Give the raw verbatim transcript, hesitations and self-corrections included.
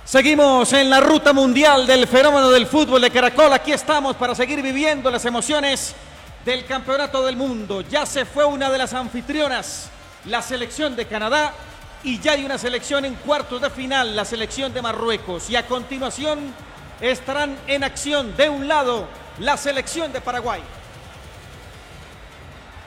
Seguimos en la ruta mundial del fenómeno del fútbol de Caracol. Aquí estamos para seguir viviendo las emociones del campeonato del mundo. Ya se fue una de las anfitrionas, la selección de Canadá, y ya hay una selección en cuartos de final, la selección de Marruecos. Y a continuación estarán en acción de un lado la selección de Paraguay.